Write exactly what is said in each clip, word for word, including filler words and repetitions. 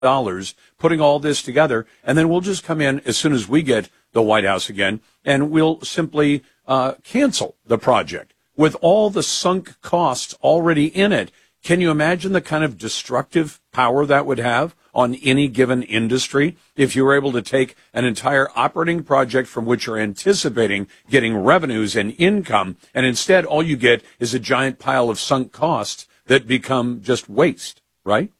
dollars putting all this together, and then we'll just come in as soon as we get the White House again, and we'll simply uh, cancel the project. With all the sunk costs already in it, can you imagine the kind of destructive power that would have on any given industry if you were able to take an entire operating project from which you're anticipating getting revenues and income, and instead all you get is a giant pile of sunk costs that become just waste, right?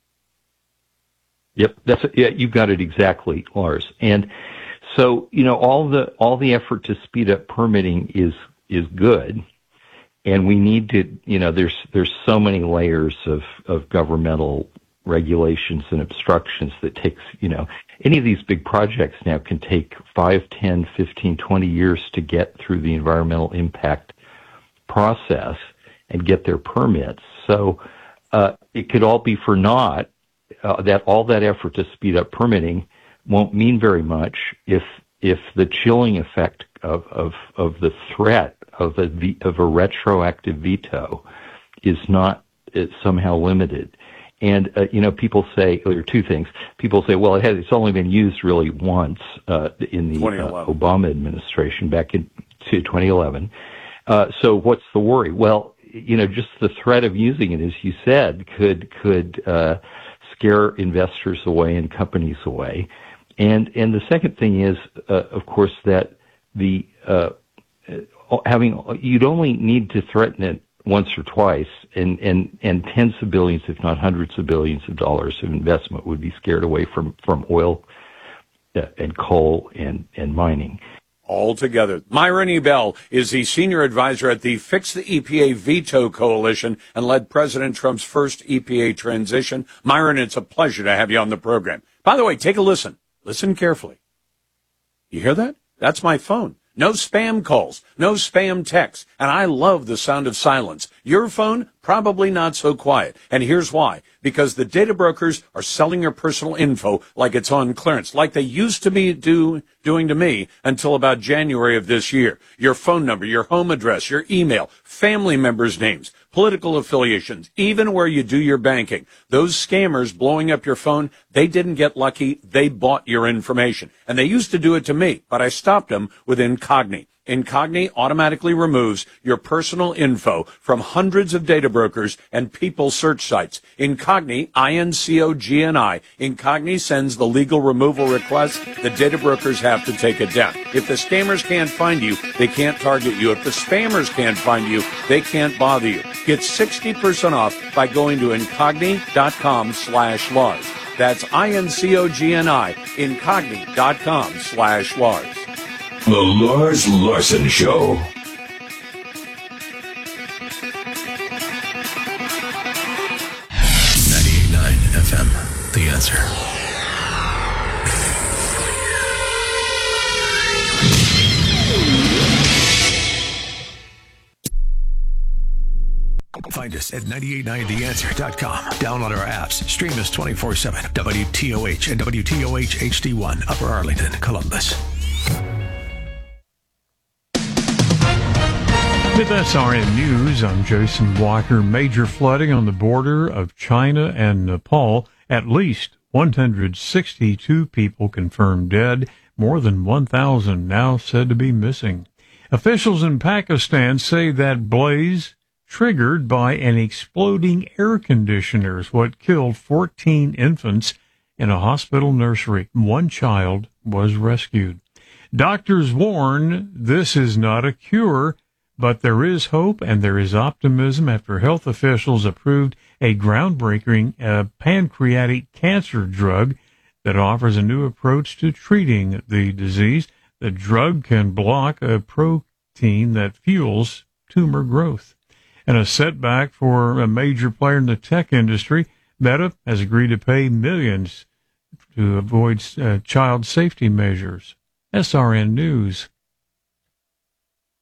Yep, that's yeah, you've got it exactly, Lars. And so, you know, all the all the effort to speed up permitting is is good. And we need to, you know, there's there's so many layers of, of governmental regulations and obstructions that takes, you know, any of these big projects now can take five, ten, fifteen, twenty years to get through the environmental impact process and get their permits. So uh, it could all be for naught. Uh, that all that effort to speed up permitting won't mean very much if if the chilling effect of of, of the threat of a of a retroactive veto is not is somehow limited. And uh, you know, people say there are two things. People say, well, it has it's only been used really once uh, in the uh, Obama administration back in to twenty eleven. Uh, so what's the worry? Well, you know, just the threat of using it, as you said, could could uh, scare investors away and companies away. And and the second thing is, uh, of course, that the uh, having you'd only need to threaten it once or twice, and, and, and tens of billions, if not hundreds of billions of dollars of investment would be scared away from, from oil uh, and coal and, and mining. Altogether. Myron Ebell is the senior advisor at the Fix the E P A Veto Coalition and led President Trump's first E P A transition. Myron, it's a pleasure to have you on the program. By the way, take a listen. Listen carefully. You hear that? That's my phone. No spam calls, no spam texts, and I love the sound of silence. Your phone, probably not so quiet. And here's why. Because the data brokers are selling your personal info like it's on clearance, like they used to be do, doing to me until about January of this year. Your phone number, your home address, your email, family members' names, political affiliations, even where you do your banking. Those scammers blowing up your phone, they didn't get lucky. They bought your information. And they used to do it to me, but I stopped them with Incogni. Incogni automatically removes your personal info from hundreds of data brokers and people search sites. Incogni, I N C O G N I, Incogni sends the legal removal request. The data brokers have to take it down. If the scammers can't find you, they can't target you. If the spammers can't find you, they can't bother you. Get sixty percent off by going to Incogni.com slash Lars. That's I N C O G N I, Incogni.com slash Lars. The Lars Larson Show. ninety-eight point nine F M, The Answer. Find us at nine eight nine the answer dot com. Download our apps. Stream us twenty-four seven. W T O H and W T O H H D one, Upper Arlington, Columbus. With S R N News, I'm Jason Walker. Major flooding on the border of China and Nepal. At least one hundred sixty-two people confirmed dead. More than one thousand now said to be missing. Officials in Pakistan say that blaze triggered by an exploding air conditioner is what killed fourteen infants in a hospital nursery. One child was rescued. Doctors warn this is not a cure, but there is hope and there is optimism after health officials approved a groundbreaking uh, pancreatic cancer drug that offers a new approach to treating the disease. The drug can block a protein that fuels tumor growth. And a setback for a major player in the tech industry, Meta has agreed to pay millions to avoid uh, child safety measures. S R N News.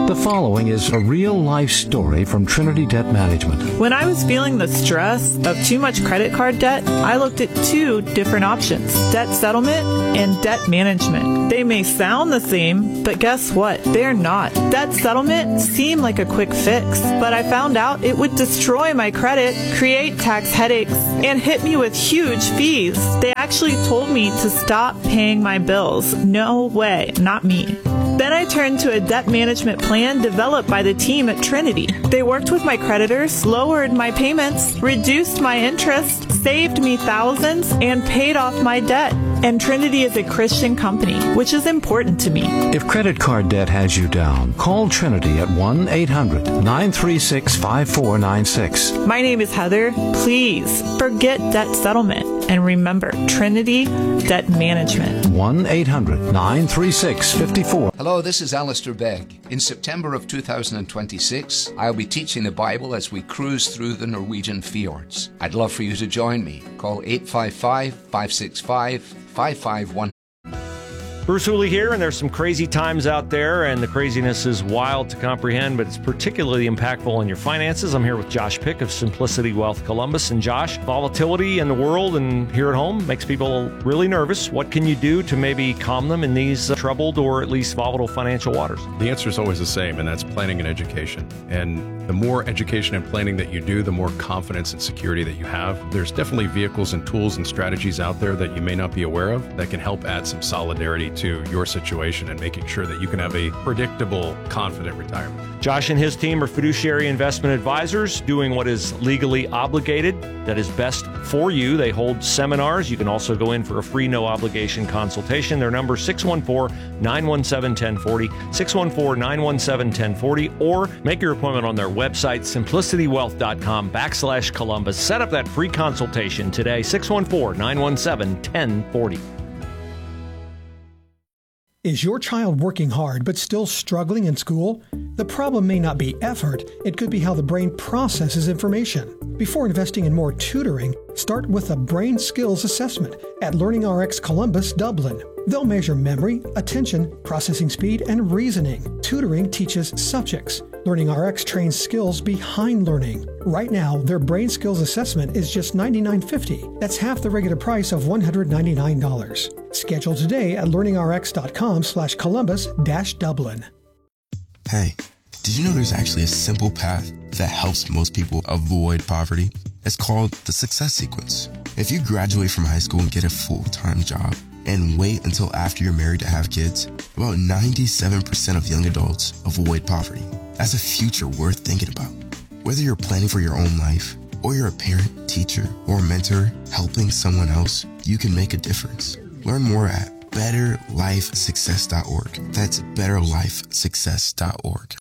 The following is a real-life story from Trinity Debt Management. When I was feeling the stress of too much credit card debt, I looked at two different options, debt settlement and debt management. They may sound the same, but guess what? They're not. Debt settlement seemed like a quick fix, but I found out it would destroy my credit, create tax headaches, and hit me with huge fees. They actually told me to stop paying my bills. No way, not me. Then I turned to a debt management plan developed by the team at Trinity. They worked with my creditors, lowered my payments, reduced my interest, saved me thousands, and paid off my debt. And Trinity is a Christian company, which is important to me. If credit card debt has you down, call Trinity at one eight hundred nine three six five four nine six. My name is Heather. Please forget debt settlement and remember Trinity Debt Management. one eight hundred nine three six five four. Hello, this is Alistair Begg. In September of two thousand twenty-six, I'll be teaching the Bible as we cruise through the Norwegian fjords. I'd love for you to join me. Call eight five five, five six five, five five one. Bruce Hooley here, and there's some crazy times out there, and the craziness is wild to comprehend, but it's particularly impactful on your finances. I'm here with Josh Pick of Simplicity Wealth Columbus. And Josh, volatility in the world and here at home makes people really nervous. What can you do to maybe calm them in these uh, troubled or at least volatile financial waters? The answer is always the same, and that's planning and education. And the more education and planning that you do, the more confidence and security that you have. There's definitely vehicles and tools and strategies out there that you may not be aware of that can help add some solidarity to your situation and making sure that you can have a predictable, confident retirement. Josh and his team are fiduciary investment advisors doing what is legally obligated, that is best for you. They hold seminars. You can also go in for a free, no obligation consultation. Their number six one four, nine one seven, one zero four zero, six one four, nine one seven, one zero four zero, or make your appointment on their website, simplicitywealth.com backslash Columbus. Set up that free consultation today, six one four, nine one seven, one zero four zero. Is your child working hard but still struggling in school? The problem may not be effort, it could be how the brain processes information. Before investing in more tutoring, start with a brain skills assessment at LearningRx Columbus, Dublin. They'll measure memory, attention, processing speed, and reasoning. Tutoring teaches subjects. LearningRx trains skills behind learning. Right now, their brain skills assessment is just ninety-nine fifty. That's half the regular price of one hundred ninety-nine dollars. Schedule today at learningrx.com slash Columbus dash Dublin. Hey, did you know there's actually a simple path that helps most people avoid poverty? It's called the Success Sequence. If you graduate from high school and get a full-time job and wait until after you're married to have kids, about ninety-seven percent of young adults avoid poverty. That's a future worth thinking about. Whether you're planning for your own life, or you're a parent, teacher, or mentor helping someone else, you can make a difference. Learn more at better life success dot org. That's better life success dot org.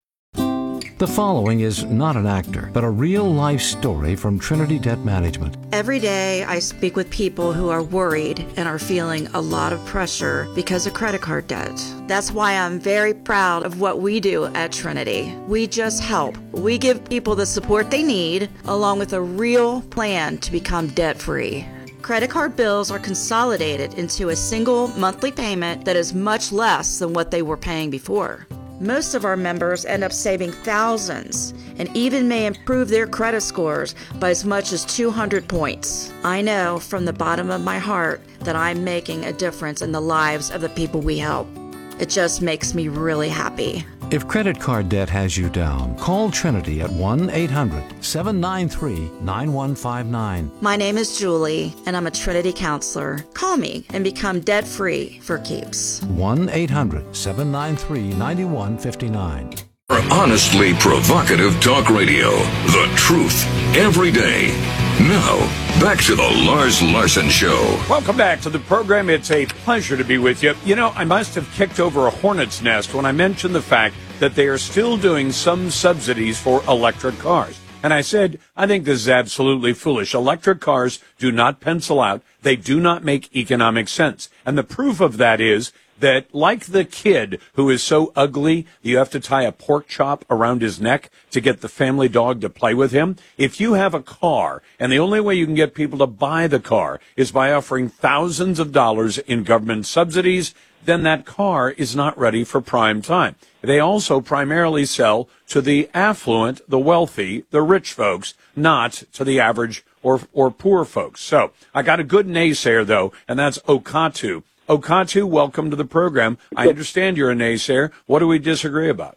The following is not an actor, but a real-life story from Trinity Debt Management. Every day I speak with people who are worried and are feeling a lot of pressure because of credit card debt. That's why I'm very proud of what we do at Trinity. We just help. We give people the support they need, along with a real plan to become debt-free. Credit card bills are consolidated into a single monthly payment that is much less than what they were paying before. Most of our members end up saving thousands and even may improve their credit scores by as much as two hundred points. I know from the bottom of my heart that I'm making a difference in the lives of the people we help. It just makes me really happy. If credit card debt has you down, call Trinity at one eight hundred seven nine three nine one five nine. My name is Julie, and I'm a Trinity counselor. Call me and become debt-free for keeps. one eight hundred seven nine three nine one five nine. For honestly provocative talk radio, the truth every day. Now, back to the Lars Larson Show. Welcome back to the program. It's a pleasure to be with you. You know, I must have kicked over a hornet's nest when I mentioned the fact that they are still doing some subsidies for electric cars. And I said, I think this is absolutely foolish. Electric cars do not pencil out. They do not make economic sense. And the proof of that is that, like the kid who is so ugly you have to tie a pork chop around his neck to get the family dog to play with him, if you have a car and the only way you can get people to buy the car is by offering thousands of dollars in government subsidies, then that car is not ready for prime time. They also primarily sell to the affluent, the wealthy, the rich folks, not to the average or or poor folks. So I got a good naysayer, though, and that's Okatu. Okatu, welcome to the program. I understand you're a naysayer. What do we disagree about?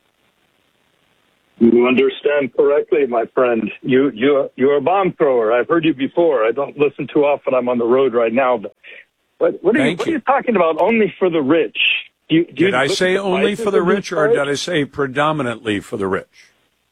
You understand correctly, my friend. You, you, you're a bomb thrower. I've heard you before. I don't listen too often. I'm on the road right now. But what, what, are, you, what are you talking about? Only for the rich? Do you, do did you I say only for the rich, or cars? did I say predominantly for the rich?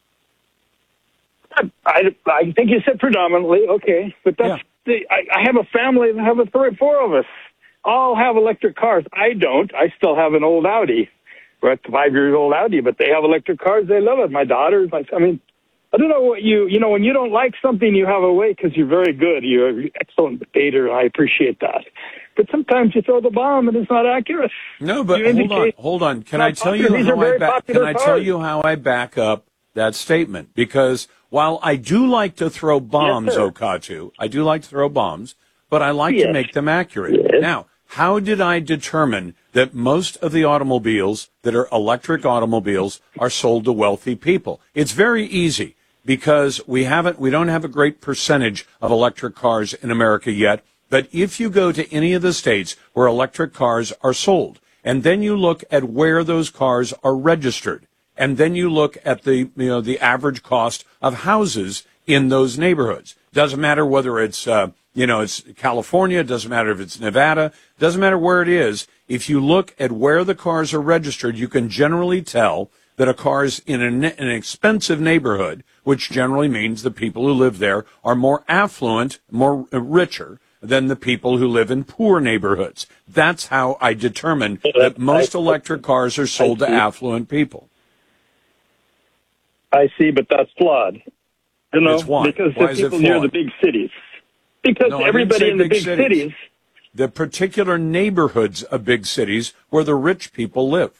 I, I think you said predominantly. Okay, but that's Yeah. the. I, I have a family. I have a three, four of us. All have electric cars. I don't. I still have an old Audi. We're at the five-year-old Audi, but they have electric cars. They love it. My daughters, my, I mean, I don't know what you, you know, when you don't like something, you have a way because you're very good. You're an excellent debater. I appreciate that. But sometimes you throw the bomb and it's not accurate. No, but You hold on, indicate hold on. Can not I tell popular. you These are how I very back? popular Can I tell cars. you how I back up that statement? Because while I do like to throw bombs, sir. Okatu, I do like to throw bombs, but I like to Yes. make them accurate. Now, how did I determine that most of the automobiles that are electric automobiles are sold to wealthy people? It's very easy because we haven't, we don't have a great percentage of electric cars in America yet. But if you go to any of the states where electric cars are sold, and then you look at where those cars are registered, and then you look at the, you know, the average cost of houses in those neighborhoods. Doesn't matter whether it's, uh, you know, it's California, it doesn't matter if it's Nevada, doesn't matter where it is. If you look at where the cars are registered, you can generally tell that a car's in an, an expensive neighborhood, which generally means the people who live there are more affluent, more uh, richer than the people who live in poor neighborhoods. That's how I determine that most electric cars are sold to affluent people. I see, but that's flawed. You know, It's why? because Why the is it people near flawed? the big cities. Because No, I didn't everybody say in the big big cities. cities. The particular neighborhoods of big cities where the rich people live.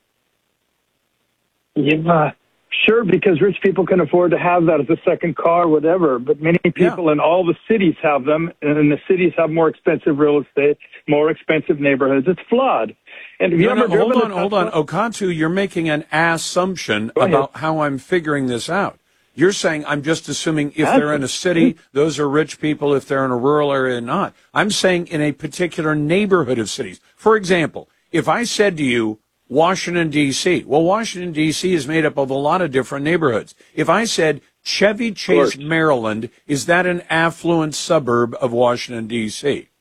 Yeah, sure, because rich people can afford to have that as a second car, whatever. But many people in all the cities have them, and the cities have more expensive real estate, more expensive neighborhoods. It's flawed. And have you No, no, ever driven hold on, a hold on. Tesla? Okatu, you're making an assumption Go ahead. about how I'm figuring this out. You're saying I'm just assuming if they're in a city, those are rich people. If they're in a rural area, not. I'm saying in a particular neighborhood of cities. For example, if I said to you, Washington, D C, well, Washington, D C is made up of a lot of different neighborhoods. If I said Chevy Chase, Maryland, is that an affluent suburb of Washington, D C?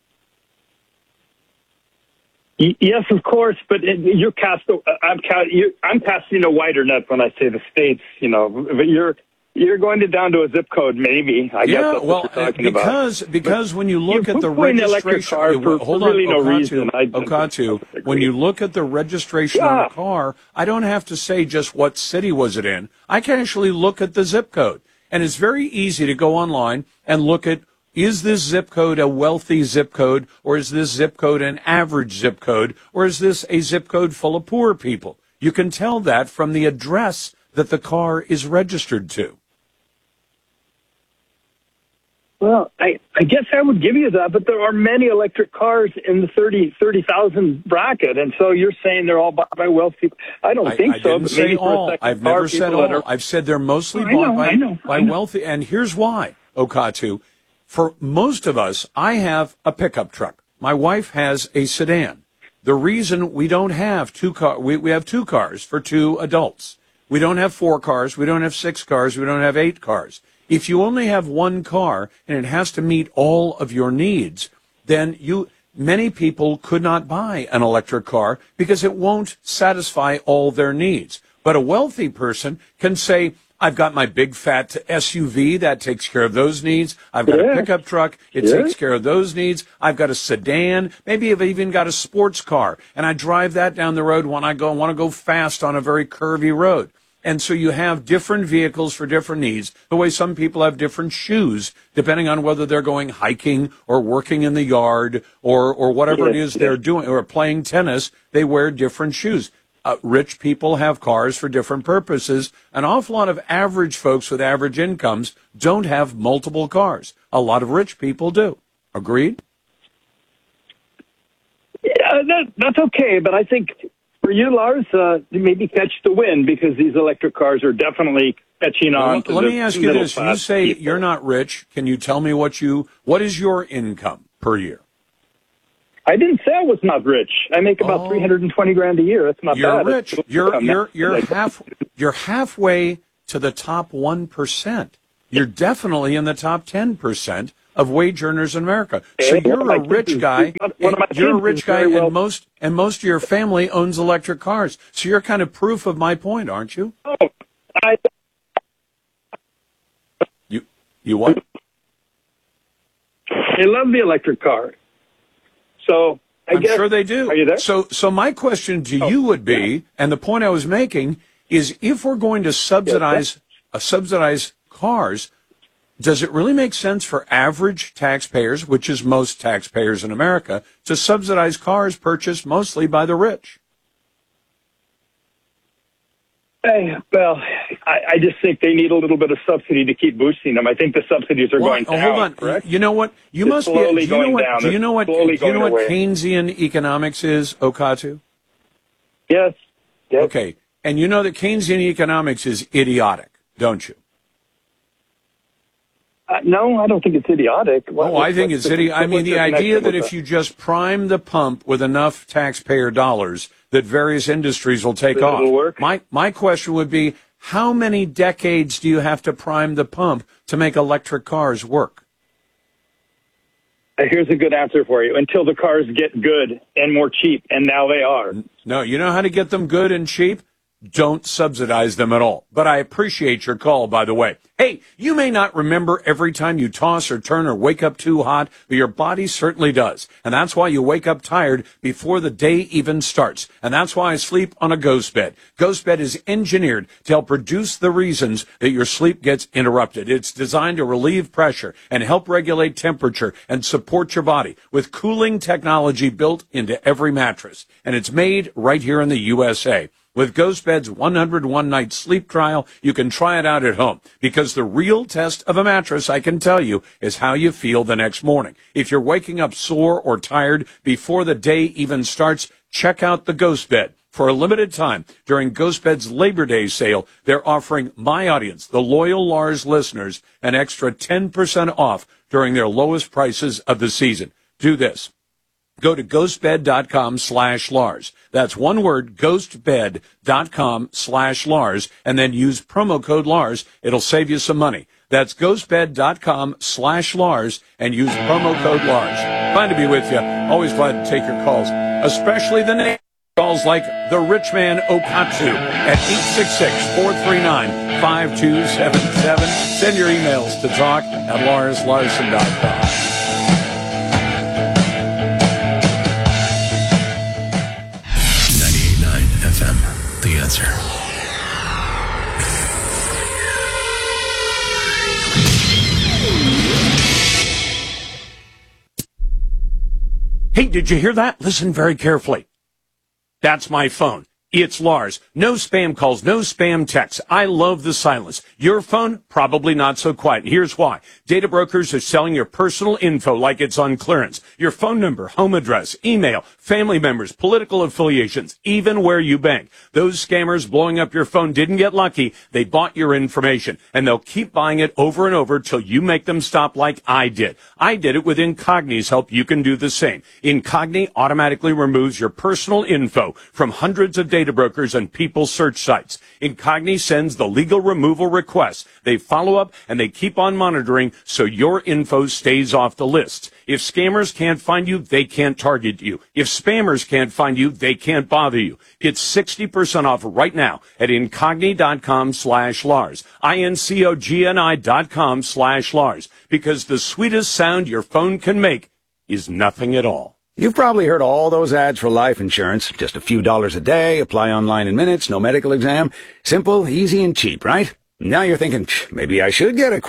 Y- Yes, of course, but it, you're cast. I'm ca- you're, I'm casting a wider net when I say the states. You know, but you're you're going to down to a zip code, maybe. I guess yeah, that's well, what you're talking because about. because when you look you're at the poo-pooing electric registration, car uh, for, hold for on, really no Okatu, reason. I, Okatu, when you look at the registration on Yeah. a car, I don't have to say just what city was it in. I can actually look at the zip code, and it's very easy to go online and look at. Is this zip code a wealthy zip code, or is this zip code an average zip code, or is this a zip code full of poor people? You can tell that from the address that the car is registered to. Well, I, I guess I would give you that, but there are many electric cars in the thirty thirty thousand bracket, and so you're saying they're all bought by wealthy people. I don't I, think I so. didn't but say maybe for a all. second I've car, never said people that all. are- I've said they're mostly I bought know, by, I know, by I know. wealthy. And here's why, Okatu. For most of us, I have a pickup truck. My wife has a sedan. The reason we don't have two car, we, we have two cars for two adults. We don't have four cars. We don't have six cars. We don't have eight cars. If you only have one car and it has to meet all of your needs, then you, many people could not buy an electric car because it won't satisfy all their needs. But a wealthy person can say, I've got my big fat S U V that takes care of those needs. I've got Yeah. a pickup truck. It Yeah. takes care of those needs. I've got a sedan. Maybe I've even got a sports car, and I drive that down the road when I go want to go fast on a very curvy road. And so you have different vehicles for different needs, the way some people have different shoes, depending on whether they're going hiking or working in the yard or, or whatever it Yes, is they're yes. doing, or playing tennis, they wear different shoes. Uh, rich people have cars for different purposes. An awful lot of average folks with average incomes don't have multiple cars. A lot of rich people do. Agreed? Yeah, that, that's okay, but I think for you, Lars, uh, maybe catch the wind because these electric cars are definitely catching on. Well, to let the me ask you this. You middle-class say people. you're not rich. Can you tell me what you what is your income per year? I didn't say I was not rich. I make about Oh. three hundred twenty grand a year. That's not You're bad. rich. It's- You're you're you're Like- half you're halfway to the top one percent. You're definitely in the top ten percent of wage earners in America. So Hey, one you're of my a kids rich is- guy. one of my You're a kids rich is guy, very well- and most and most of your family owns electric cars. So you're kind of proof of my point, aren't you? Oh, I, You you what? they love the electric car. So I I'm guess, sure they do. Are you there? So, so my question to Oh, you would be, and the point I was making is, if we're going to subsidize uh, subsidize cars, does it really make sense for average taxpayers, which is most taxpayers in America, to subsidize cars purchased mostly by the rich? Hey, well, I, I just think they need a little bit of subsidy to keep boosting them. I think the subsidies are Well, going oh, down. hold on. Correct? You know what? You It's must be. slowly Do you know going what? down. Do you know what? It's slowly Do you know going what away. Keynesian economics is, Okatu? Yes. yes. Okay, and you know that Keynesian economics is idiotic, don't you? Uh, no, I don't think it's idiotic. What- Oh, I think what's it's the- idiot. I mean, what's the connection idea that with if you just prime the pump with enough taxpayer dollars, that various industries will take That off. it'll work? My my question would be, how many decades do you have to prime the pump to make electric cars work? Uh, Here's a good answer for you. Until the cars get good and more cheap, and now they are. No, you know how to get them good and cheap? Don't subsidize them at all. But I appreciate your call, by the way. Hey, you may not remember every time you toss or turn or wake up too hot, but your body certainly does. And that's why you wake up tired before the day even starts. And that's why I sleep on a ghost bed. Ghost bed is engineered to help reduce the reasons that your sleep gets interrupted. It's designed to relieve pressure and help regulate temperature and support your body with cooling technology built into every mattress. And it's made right here in the U S A. With GhostBed's one hundred one night sleep trial, you can try it out at home, because the real test of a mattress, I can tell you, is how you feel the next morning. If you're waking up sore or tired before the day even starts, check out the GhostBed. For a limited time, during GhostBed's Labor Day sale, they're offering my audience, the loyal Lars listeners, an extra ten percent off during their lowest prices of the season. Do this. Go to ghostbed.com slash Lars. That's one word, ghostbed.com slash Lars, and then use promo code Lars. It'll save you some money. That's ghostbed.com slash Lars, and use promo code Lars. Fun to be with you. Always glad to take your calls, especially the name calls like the rich man Okatsu at eight six six, four three nine, five two seven seven. Send your emails to talk at lars larson dot com. ninety-eight point nine F M, The Answer. Hey, did you hear that? Listen very carefully. That's my phone. It's Lars. No spam calls, no spam texts. I love the silence. Your phone, probably not so quiet. Here's why. Data brokers are selling your personal info like it's on clearance. Your phone number, home address, email, family members, political affiliations, even where you bank. Those scammers blowing up your phone didn't get lucky. They bought your information, and they'll keep buying it over and over till you make them stop, like I did. I did it with Incogni's help. You can do the same. Incogni automatically removes your personal info from hundreds of data brokers and people search sites. Incogni sends the legal removal requests. They follow up and they keep on monitoring so your info stays off the lists. If scammers can't find you, they can't target you. If spammers can't find you, they can't bother you. Get sixty percent off right now at incogni.com slash Lars. I-N-C-O-G-N-I dot com slash Lars. Because the sweetest sound your phone can make is nothing at all. You've probably heard all those ads for life insurance. Just a few dollars a day, apply online in minutes, no medical exam. Simple, easy, and cheap, right? Now you're thinking, maybe I should get a quote.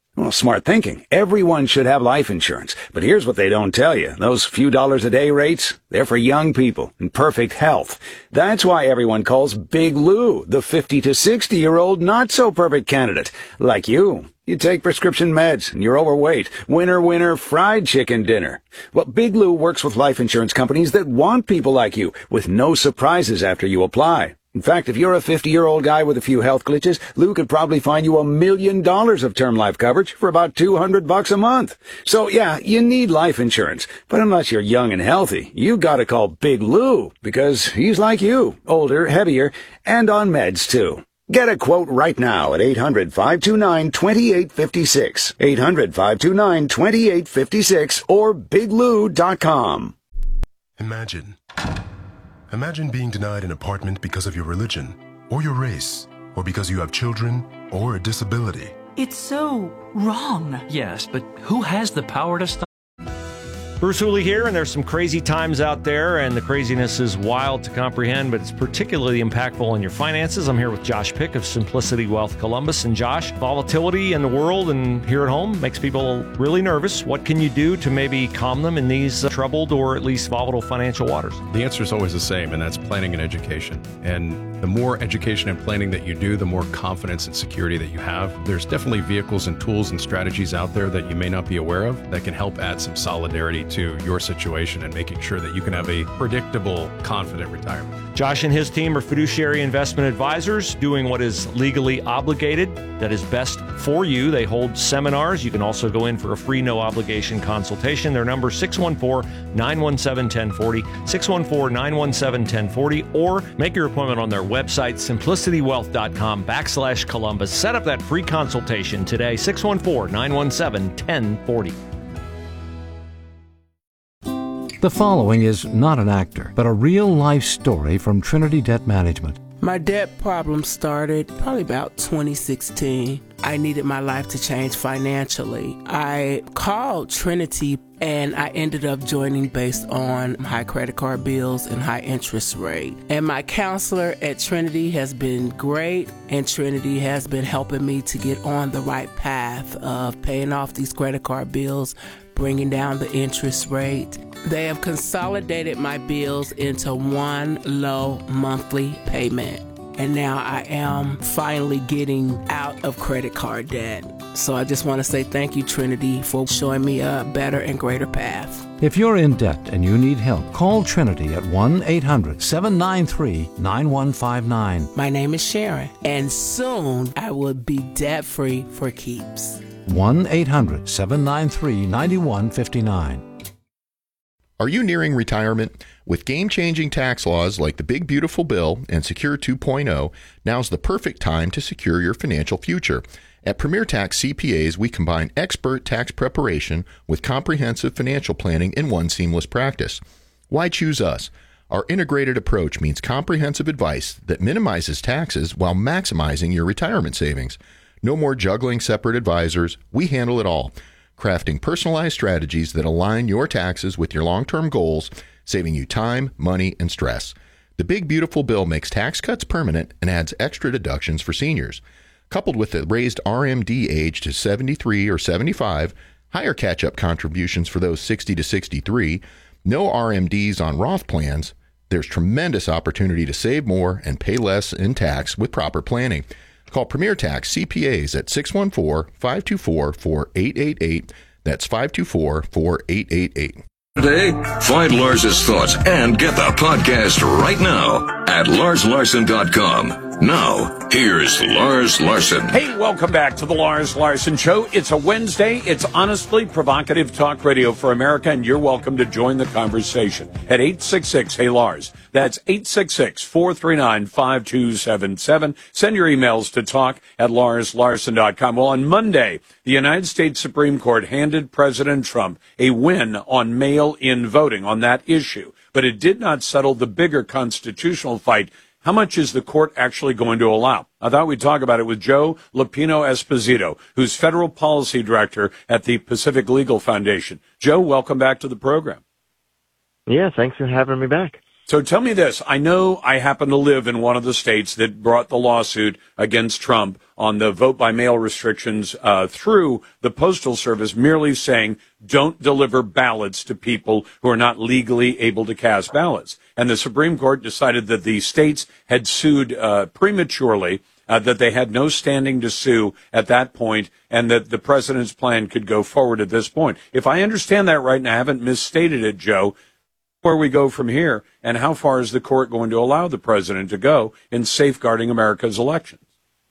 Well, smart thinking. Everyone should have life insurance. But here's what they don't tell you. Those few dollars a day rates, they're for young people in perfect health. That's why everyone calls Big Lou the fifty to sixty-year-old not-so-perfect candidate. Like you. You take prescription meds and you're overweight. Winner, winner, fried chicken dinner. Well, Big Lou works with life insurance companies that want people like you with no surprises after you apply. In fact, if you're a fifty-year-old guy with a few health glitches, Lou could probably find you a million dollars of term life coverage for about two hundred bucks a month. So yeah, you need life insurance. But unless you're young and healthy, you gotta call Big Lou because he's like you, older, heavier, and on meds too. Get a quote right now at eight hundred, five two nine, two eight five six, eight hundred, five two nine, two eight five six, or big lou dot com. Imagine. Imagine being denied an apartment because of your religion, or your race, or because you have children, or a disability. It's so wrong. Yes, but who has the power to stop? Bruce Hooley here, and there's some crazy times out there, and the craziness is wild to comprehend, but it's particularly impactful on your finances. I'm here with Josh Pick of Simplicity Wealth Columbus. And Josh, volatility in the world and here at home makes people really nervous. What can you do to maybe calm them in these uh, troubled or at least volatile financial waters? The answer is always the same, and that's planning and education. And the more education and planning that you do, the more confidence and security that you have. There's definitely vehicles and tools and strategies out there that you may not be aware of that can help add some solidarity to your situation and making sure that you can have a predictable, confident retirement. Josh and his team are fiduciary investment advisors doing what is legally obligated, that is best for you. They hold seminars. You can also go in for a free, no obligation consultation. Their number six one four, nine one seven, one zero four zero, six one four, nine one seven, one zero four zero, or make your appointment on their website, simplicitywealth.com backslash Columbus. Set up that free consultation today, six one four, nine one seven, one zero four zero. The following is not an actor, but a real-life story from Trinity Debt Management. My debt problem started probably about twenty sixteen. I needed my life to change financially. I called Trinity and I ended up joining based on high credit card bills and high interest rate. And my counselor at Trinity has been great, and Trinity has been helping me to get on the right path of paying off these credit card bills, bringing down the interest rate. They have consolidated my bills into one low monthly payment. And now I am finally getting out of credit card debt. So I just want to say thank you, Trinity, for showing me a better and greater path. If you're in debt and you need help, call Trinity at one eight hundred, seven nine three, nine one five nine. My name is Sharon, and soon I will be debt-free for keeps. one eight hundred, seven nine three, nine one five nine. Are you nearing retirement? With game-changing tax laws like the Big Beautiful Bill and Secure two point oh, now's the perfect time to secure your financial future. At Premier Tax C P As, we combine expert tax preparation with comprehensive financial planning in one seamless practice. Why choose us? Our integrated approach means comprehensive advice that minimizes taxes while maximizing your retirement savings. No more juggling separate advisors. We handle it all, crafting personalized strategies that align your taxes with your long-term goals, saving you time, money, and stress. The Big Beautiful Bill makes tax cuts permanent and adds extra deductions for seniors. Coupled with the raised R M D age to seventy-three or seventy-five, higher catch-up contributions for those sixty to sixty-three, no R M Ds on Roth plans, there's tremendous opportunity to save more and pay less in tax with proper planning. Call Premier Tax C P As at six one four, five two four, four eight eight eight. That's five two four, four eight eight eight. Today, find Lars's thoughts and get the podcast right now at lars larson dot com. Now, here's Lars Larson. Hey, welcome back to the Lars Larson Show. It's a Wednesday. It's honestly provocative talk radio for America, and you're welcome to join the conversation at eight six six, hey Lars. That's eight six six, four three nine, five two seven seven. Send your emails to talk at lars larson dot com. Well, on Monday, the United States Supreme Court handed President Trump a win on mail-in voting on that issue, but it did not settle the bigger constitutional fight. How much is the court actually going to allow? I thought we'd talk about it with Joe Lupino Esposito, who's federal policy director at the Pacific Legal Foundation. Joe, welcome back to the program. Yeah, thanks for having me back. So tell me this. I know I happen to live in one of the states that brought the lawsuit against Trump on the vote-by-mail restrictions uh, through the Postal Service, merely saying don't deliver ballots to people who are not legally able to cast ballots. And the Supreme Court decided that the states had sued uh, prematurely, uh, that they had no standing to sue at that point, and that the president's plan could go forward at this point. If I understand that right, and I haven't misstated it, Joe, where we go from here, and how far is the court going to allow the president to go in safeguarding America's elections?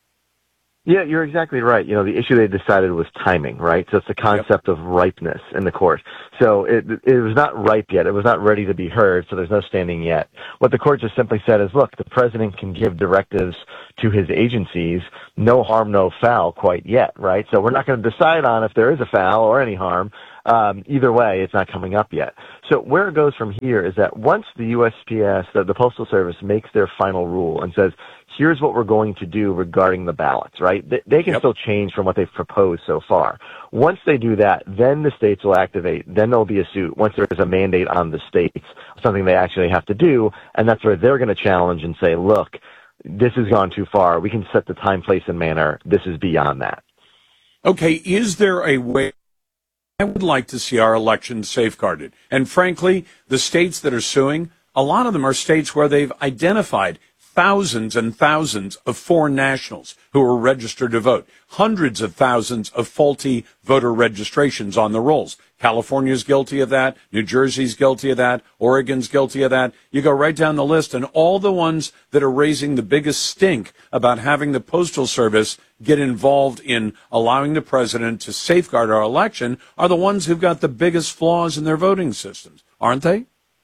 Yeah, you're exactly right. You know, the issue they decided was timing, right? So it's the concept yep. of ripeness in the court. So it it was not ripe yet. It was not ready to be heard, so there's no standing yet. What the court just simply said is, look, the president can give directives to his agencies, no harm, no foul quite yet, right? So we're not going to decide on if there is a foul or any harm. Um, either way, it's not coming up yet. So where it goes from here is that once the U S P S, the, the Postal Service, makes their final rule and says, here's what we're going to do regarding the ballots, right? They, they can yep. still change from what they've proposed so far. Once they do that, then the states will activate. Then there'll be a suit once there is a mandate on the states, something they actually have to do, and that's where they're going to challenge and say, look, this has gone too far. We can set the time, place, and manner. This is beyond that. Okay, is there a way? I would like to see our elections safeguarded. And frankly, the states that are suing, a lot of them are states where they've identified thousands and thousands of foreign nationals who are registered to vote, hundreds of thousands of faulty voter registrations on the rolls. California's guilty of that. New Jersey's guilty of that. Oregon's guilty of that. You go right down the list, and all the ones that are raising the biggest stink about having the Postal Service get involved in allowing the president to safeguard our election are the ones who've got the biggest flaws in their voting systems, aren't they?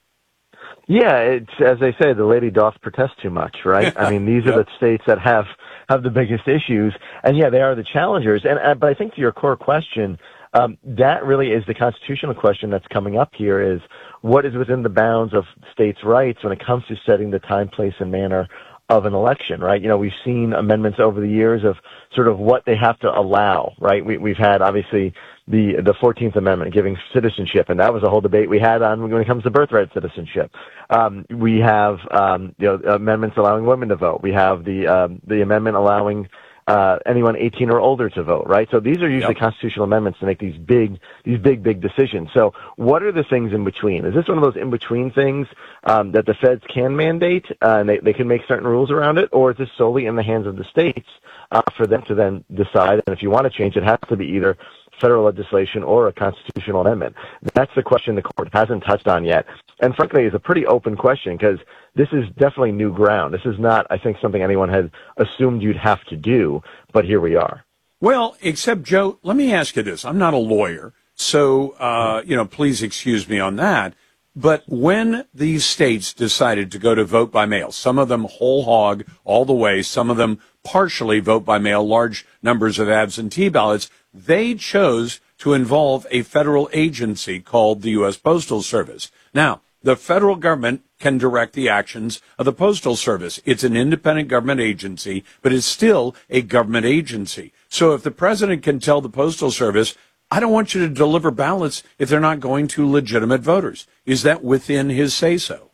Yeah, it's, as they say, the lady doth protest too much, right? I mean, these yep. are the states that have, have the biggest issues, and yeah, they are the challengers. And uh, but I think to your core question, um, that really is the constitutional question that's coming up here: is what is within the bounds of states' rights when it comes to setting the time, place, and manner of an election, right? You know, we've seen amendments over the years of sort of what they have to allow, right? We, we've had, obviously, the the fourteenth Amendment giving citizenship, and that was a whole debate we had on when it comes to birthright citizenship. Um, we have um, you know amendments allowing women to vote. We have the um, the amendment allowing uh, anyone eighteen or older to vote, right? So these are usually yep. constitutional amendments to make these big these big big decisions. So what are the things in between? Is this one of those in between things um, that the feds can mandate uh, and they they can make certain rules around it, or is this solely in the hands of the states uh, for them to then decide? And if you want to change, it has to be either federal legislation or a constitutional amendment. That's the question the court hasn't touched on yet. And frankly, it's a pretty open question because this is definitely new ground. This is not, I think, something anyone had assumed you'd have to do, but here we are. Well, except, Joe, let me ask you this. I'm not a lawyer, so, uh, you know, please excuse me on that. But when these states decided to go to vote by mail, some of them whole hog all the way, some of them partially vote by mail, large numbers of absentee ballots, they chose to involve a federal agency called the U S Postal Service. Now, the federal government can direct the actions of the Postal Service. It's an independent government agency, but it's still a government agency. So if the president can tell the Postal Service, I don't want you to deliver ballots if they're not going to legitimate voters, is that within his say-so?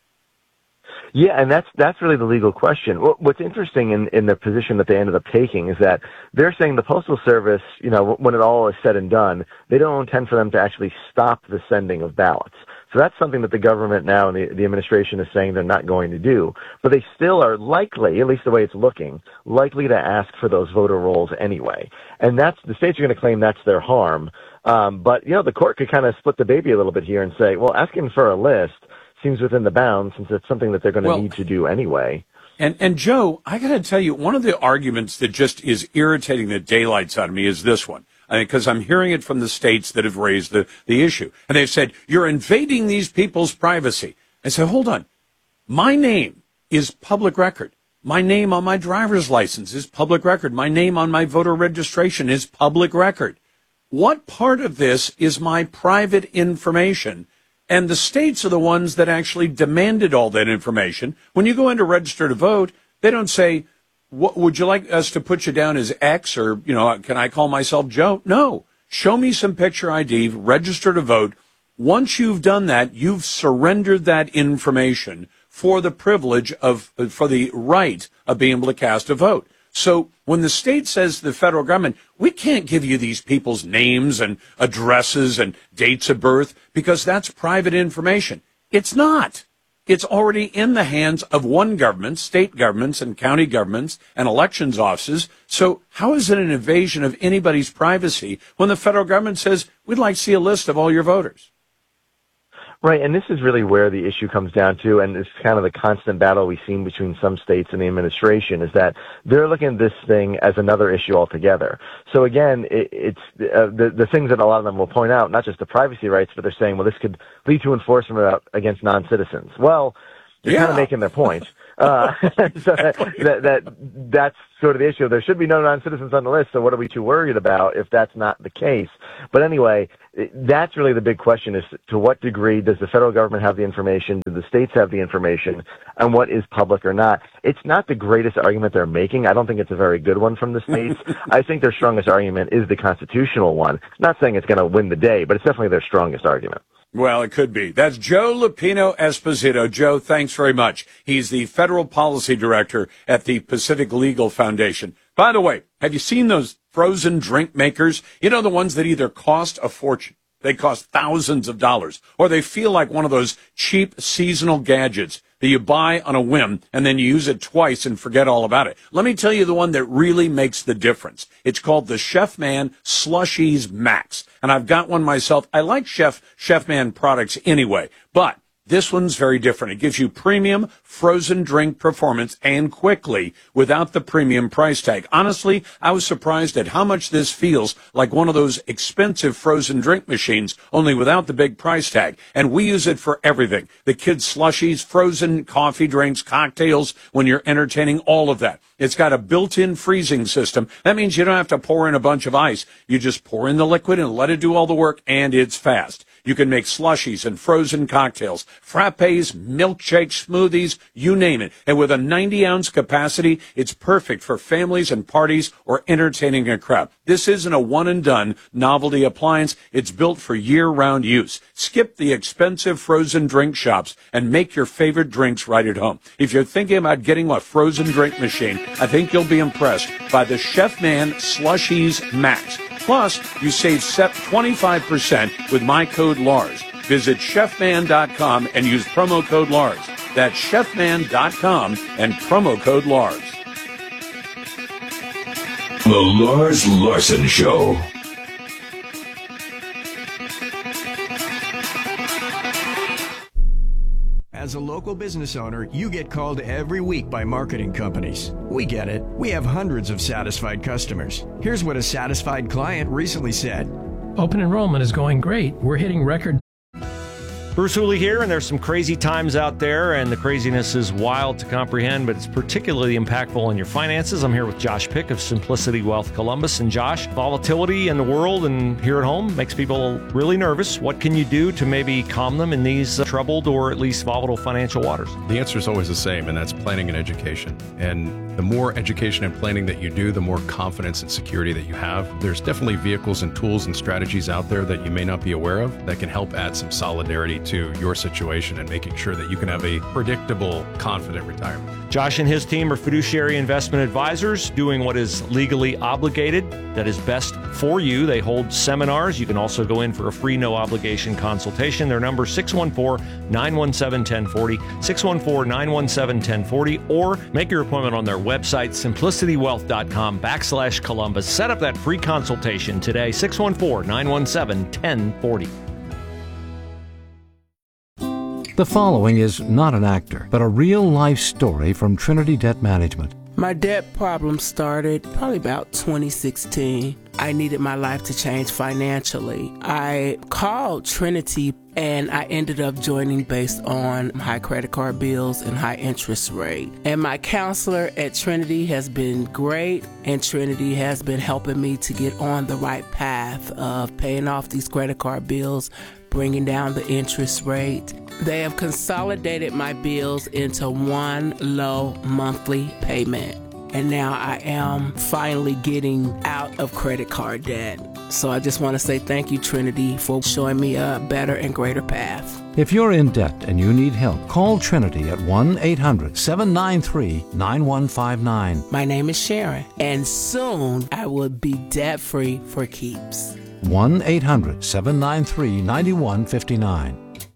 Yeah, and that's that's really the legal question. What's interesting in, in the position that they ended up taking is that they're saying the Postal Service, you know, when it all is said and done, they don't intend for them to actually stop the sending of ballots. So that's something that the government now and the, the administration is saying they're not going to do. But they still are likely, at least the way it's looking, likely to ask for those voter rolls anyway. And that's the states are going to claim that's their harm. Um, but, you know, the court could kind of split the baby a little bit here and say, well, asking for a list seems within the bounds since it's something that they're going to well, need to do anyway. And, and Joe, I got to tell you, one of the arguments that just is irritating the daylights out of me is this one. I mean, because I'm hearing it from the states that have raised the, the issue. And they've said, you're invading these people's privacy. I said, hold on. My name is public record. My name on my driver's license is public record. My name on my voter registration is public record. What part of this is my private information? And the states are the ones that actually demanded all that information. When you go in to register to vote, they don't say, what, would you like us to put you down as X or, you know, can I call myself Joe? No. Show me some picture I D, register to vote. Once you've done that, you've surrendered that information for the privilege of, for the right of being able to cast a vote. So when the state says to the federal government, we can't give you these people's names and addresses and dates of birth because that's private information. It's not. It's already in the hands of one government, state governments and county governments and elections offices. So how is it an invasion of anybody's privacy when the federal government says, we'd like to see a list of all your voters? Right, and this is really where the issue comes down to, and it's kind of the constant battle we've seen between some states and the administration, is that they're looking at this thing as another issue altogether. So again, it, it's uh, the, the things that a lot of them will point out, not just the privacy rights, but they're saying, well, this could lead to enforcement against non-citizens. Well, they're yeah. kind of making their point. Uh, so that, that, that, that's sort of the issue. There should be no non-citizens on the list, so what are we too worried about if that's not the case? But anyway, that's really the big question, is to what degree does the federal government have the information, do the states have the information, and what is public or not? It's not the greatest argument they're making. I don't think it's a very good one from the states. I think their strongest argument is the constitutional one. Not saying it's going to win the day, but it's definitely their strongest argument. Well, it could be. That's Joe Lupino Esposito. Joe, thanks very much. He's the Federal Policy Director at the Pacific Legal Foundation. By the way, have you seen those frozen drink makers? You know, the ones that either cost a fortune, they cost thousands of dollars, or they feel like one of those cheap seasonal gadgets that you buy on a whim and then you use it twice and forget all about it. Let me tell you the one that really makes the difference. It's called the Chefman Slushies Max. And I've got one myself. I like Chef Chefman products anyway, but this one's very different. It gives you premium frozen drink performance and quickly without the premium price tag. Honestly, I was surprised at how much this feels like one of those expensive frozen drink machines, only without the big price tag. And we use it for everything. The kids' slushies, frozen coffee drinks, cocktails, when you're entertaining, all of that. It's got a built-in freezing system. That means you don't have to pour in a bunch of ice. You just pour in the liquid and let it do all the work, and it's fast. You can make slushies and frozen cocktails, frappes, milkshakes, smoothies, you name it. And with a ninety ounce capacity, it's perfect for families and parties or entertaining a crowd. This isn't a one-and-done novelty appliance. It's built for year-round use. Skip the expensive frozen drink shops and make your favorite drinks right at home. If you're thinking about getting a frozen drink machine, I think you'll be impressed by the Chefman Slushies Max. Plus, you save twenty-five percent with my code Lars. Visit chefman dot com and use promo code Lars. That's chefman dot com and promo code Lars. The Lars Larson Show. As a local business owner, you get called every week by marketing companies. We get it. We have hundreds of satisfied customers. Here's what a satisfied client recently said. Open enrollment is going great. We're hitting record. Bruce Hooley here, and there's some crazy times out there, and the craziness is wild to comprehend, but it's particularly impactful on your finances. I'm here with Josh Pick of Simplicity Wealth Columbus. And Josh, volatility in the world and here at home makes people really nervous. What can you do to maybe calm them in these uh, troubled or at least volatile financial waters? The answer is always the same, and that's planning and education. And the more education and planning that you do, the more confidence and security that you have. There's definitely vehicles and tools and strategies out there that you may not be aware of that can help add some solidarity to your situation and making sure that you can have a predictable, confident retirement. Josh and his team are fiduciary investment advisors doing what is legally obligated, that is best for you. They hold seminars. You can also go in for a free, no obligation consultation. Their number six one four, nine one seven, one oh four oh, six one four, nine one seven, one oh four oh, or make your appointment on their website, simplicity wealth dot com backslash Columbus. Set up that free consultation today, six one four, nine one seven, one oh four oh. The following is not an actor, but a real-life story from Trinity Debt Management. My debt problem started probably about twenty sixteen. I needed my life to change financially. I called Trinity and I ended up joining based on high credit card bills and high interest rate. And my counselor at Trinity has been great, and Trinity has been helping me to get on the right path of paying off these credit card bills, bringing down the interest rate. They have consolidated my bills into one low monthly payment. And now I am finally getting out of credit card debt. So I just want to say thank you, Trinity, for showing me a better and greater path. If you're in debt and you need help, call Trinity at one eight hundred seven nine three nine one five nine. My name is Sharon, and soon I will be debt-free for keeps. one eight hundred seven nine three nine one five nine.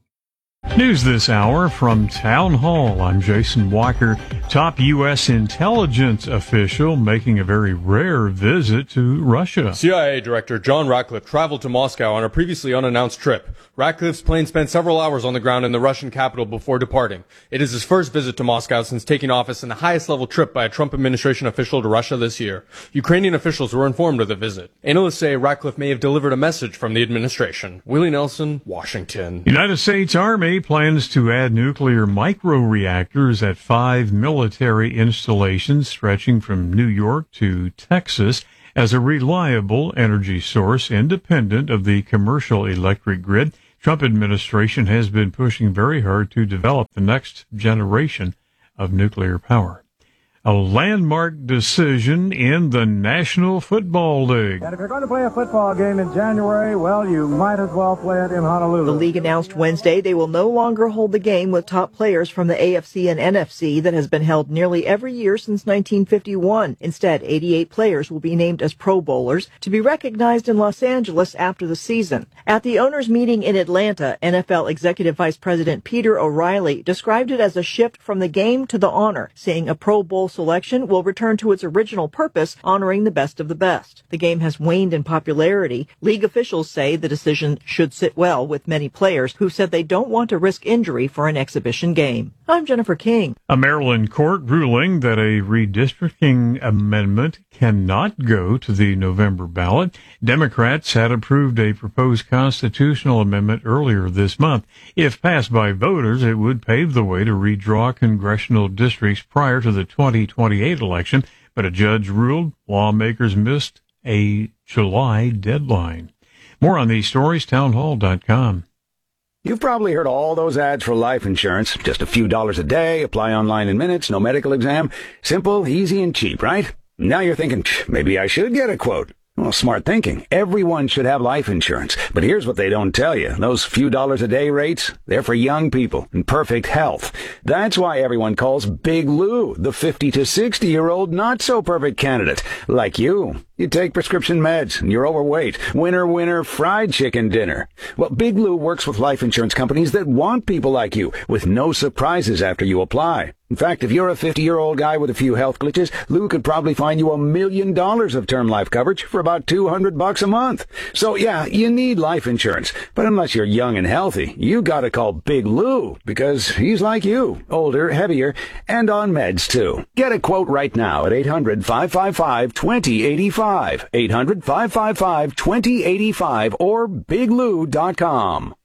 News this hour from Town Hall. I'm Jason Walker. Top U S intelligence official making a very rare visit to Russia. C I A Director John Ratcliffe traveled to Moscow on a previously unannounced trip. Ratcliffe's plane spent several hours on the ground in the Russian capital before departing. It is his first visit to Moscow since taking office and the highest level trip by a Trump administration official to Russia this year. Ukrainian officials were informed of the visit. Analysts say Ratcliffe may have delivered a message from the administration. Willie Nelson, Washington. United States Army plans to add nuclear microreactors at five military installations stretching from New York to Texas as a reliable energy source independent of the commercial electric grid. Trump administration has been pushing very hard to develop the next generation of nuclear power. A landmark decision in the National Football League. And if you're going to play a football game in January, well, you might as well play it in Honolulu. The league announced Wednesday they will no longer hold the game with top players from the A F C and N F C that has been held nearly every year since nineteen fifty-one. Instead, eighty-eight players will be named as Pro Bowlers to be recognized in Los Angeles after the season. At the owners' meeting in Atlanta, N F L Executive Vice President Peter O'Reilly described it as a shift from the game to the honor, saying a Pro Bowl selection will return to its original purpose, honoring the best of the best. The game has waned in popularity. League officials say the decision should sit well with many players who said they don't want to risk injury for an exhibition game. I'm Jennifer King. A Maryland court ruling that a redistricting amendment cannot go to the November ballot. Democrats had approved a proposed constitutional amendment earlier this month. If passed by voters, it would pave the way to redraw congressional districts prior to the twenty twenty-eight election, but a judge ruled lawmakers missed a July deadline. More on these stories, townhall dot com. You've probably heard all those ads for life insurance. Just a few dollars a day, apply online in minutes, no medical exam. Simple, easy, and cheap, right? Now you're thinking, maybe I should get a quote. Well, smart thinking. Everyone should have life insurance. But here's what they don't tell you. Those few dollars a day rates, they're for young people in perfect health. That's why everyone calls Big Lou the fifty to sixty year old not so perfect candidate. Like you. You take prescription meds and you're overweight. Winner, winner, fried chicken dinner. Well, Big Lou works with life insurance companies that want people like you with no surprises after you apply. In fact, if you're a fifty-year-old guy with a few health glitches, Lou could probably find you a million dollars of term life coverage for about two hundred bucks a month. So yeah, you need life insurance. But unless you're young and healthy, you gotta call Big Lou because he's like you. Older, heavier, and on meds too. Get a quote right now at eight hundred five five five two zero eight five. eight hundred five five five two zero eight five or big lou dot com.